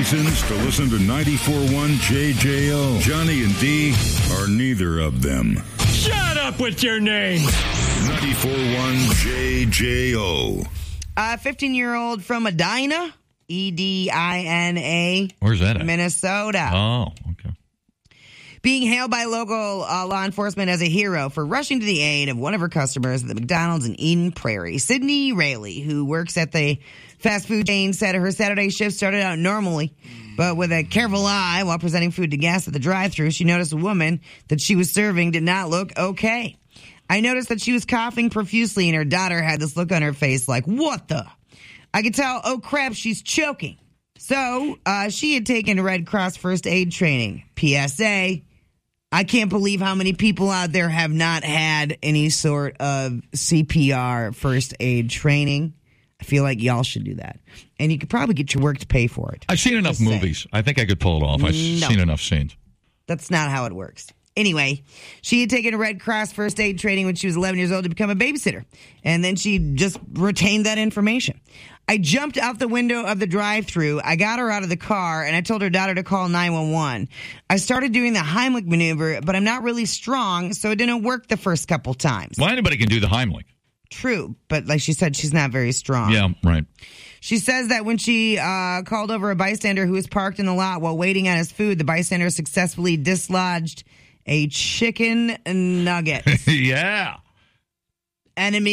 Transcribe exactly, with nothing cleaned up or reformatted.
reasons to listen to ninety-four point one J J O. Johnny and D are neither of them. Shut up with your name. ninety-four point one J J O. A fifteen-year-old from Edina, E D I N A. Where's that at? Minnesota. Oh, okay. Being hailed by local uh, law enforcement as a hero for rushing to the aid of one of her customers at the McDonald's in Eden Prairie. Sydney Rayleigh, who works at the fast food chain, said her Saturday shift started out normally, but with a careful eye while presenting food to guests at the drive-thru, she noticed a woman that she was serving did not look okay. I noticed that she was coughing profusely, and her daughter had this look on her face like, what the? I could tell, oh crap, she's choking. So uh, she had taken Red Cross first aid training. P S A, I can't believe how many people out there have not had any sort of C P R first aid training. I feel like y'all should do that. And you could probably get your work to pay for it. I've seen enough Just saying. movies. I think I could pull it off. I've No. seen enough scenes. That's not how it works. Anyway, she had taken Red Cross first aid training when she was eleven years old to become a babysitter. And then she just retained that information. I jumped out the window of the drive-thru. I got her out of the car, and I told her daughter to call nine one one. I started doing the Heimlich maneuver, but I'm not really strong, so it didn't work the first couple times. Well, anybody can do the Heimlich. True, but like she said, she's not very strong. Yeah, right. She says that when she uh, called over a bystander who was parked in the lot while waiting on his food, the bystander successfully dislodged a chicken nugget. Yeah. Enemy